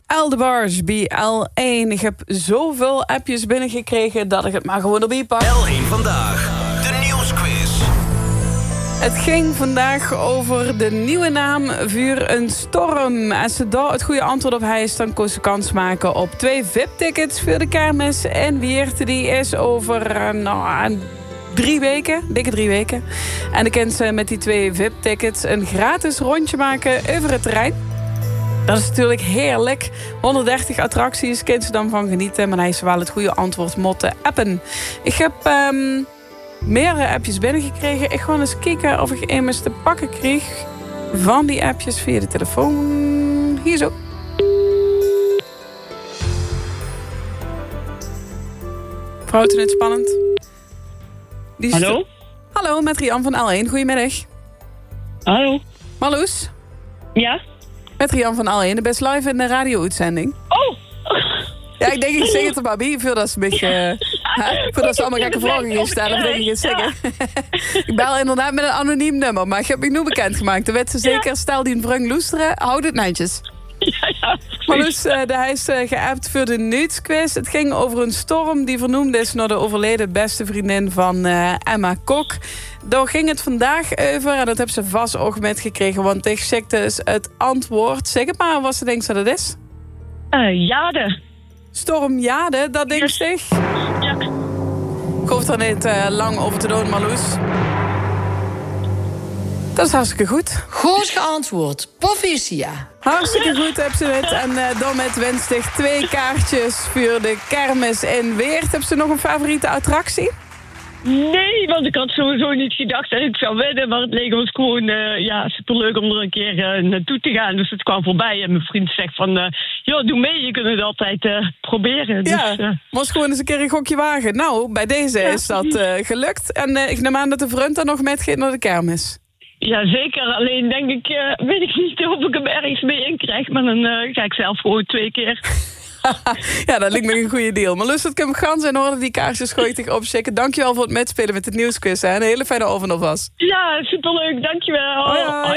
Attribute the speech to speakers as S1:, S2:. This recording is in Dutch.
S1: Eldebars, BL1. Ik heb zoveel appjes binnengekregen dat ik het maar gewoon erbij pak.
S2: L1 Vandaag, de nieuwsquiz.
S1: Het ging vandaag over de nieuwe naam Vuur een Storm. Als ze daar het goede antwoord op heeft, dan kon ze kans maken op 2 VIP-tickets voor de kermis. En Weert, die is over 3 weken, dikke 3 weken. En dan kan ze met die 2 VIP-tickets een gratis rondje maken over het terrein. Dat is natuurlijk heerlijk. 130 attracties, kan ze dan van genieten. Maar hij is wel het goede antwoord motten appen. Ik heb meerdere appjes binnengekregen. Ik ga eens kijken of ik immers te pakken kreeg van die appjes via de telefoon. Hier zo. Vrouw, het spannend.
S3: Hallo?
S1: Hallo, met Rian van L1. Goedemiddag.
S3: Hallo?
S1: Marloes.
S3: Ja?
S1: Met Rian van L1, de best live in de radio-uitzending.
S3: Oh!
S1: Ja, ik denk ik zeg het er maar bij, voordat ze een beetje... voordat ze allemaal gekke vragen gaan stellen, of denk ik het zeggen. Ik bel inderdaad met een anoniem nummer, maar ik heb me nu bekendgemaakt. Er werd ze zeker, stel die een vrung loesteren, houd het netjes.
S3: Ja.
S1: Marloes, hij is geappt voor de nieuwsquiz. Het ging over een storm die vernoemd is naar de overleden beste vriendin van Emma Kok. Daar ging het vandaag over en dat hebben ze vast ook metgekregen, want ik zeg dus het antwoord. Zeg het maar, wat ze denkt dat het is.
S3: Jade.
S1: Storm Jade, dat denk ik.
S3: Ja.
S1: Ik hoef er niet lang over te doen, Marloes. Dat is hartstikke goed.
S4: Goed geantwoord. Proficiat.
S1: Hartstikke goed heb ze het. En daarmee wens ik 2 kaartjes voor de kermis in Weert. Heb ze nog een favoriete attractie?
S3: Nee, want ik had sowieso niet gedacht dat ik zou winnen. Maar het leek ons gewoon superleuk om er een keer naartoe te gaan. Dus het kwam voorbij en mijn vriend zegt van... doe mee, je kunt het altijd proberen.
S1: Ja,
S3: dus,
S1: moest gewoon eens een keer een gokje wagen. Nou, bij deze is dat gelukt. En ik neem aan dat de vriend dan nog metgeeft naar de kermis.
S3: Ja, zeker. Alleen denk ik, weet ik niet of ik hem ergens mee in krijg. Maar dan ga ik zelf gewoon 2 keer.
S1: Ja, dat lijkt me een goede deal. Maar lust, het kan gaan zijn orde die kaarsjes gooi ik opchecken. Dankjewel voor het metspelen met het nieuwsquiz. Hè. Een hele fijne avond alvast.
S3: Ja, superleuk. Dankjewel.
S1: Hoi, hoi.